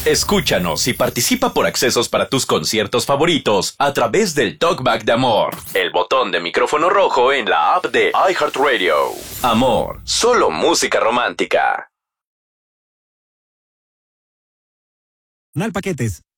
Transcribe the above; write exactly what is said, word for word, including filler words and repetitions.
Escúchanos y participa por accesos para tus conciertos favoritos a través del Talkback de Amor, el botón de micrófono rojo en la app de iHeartRadio. Amor, solo música romántica. Paquetes.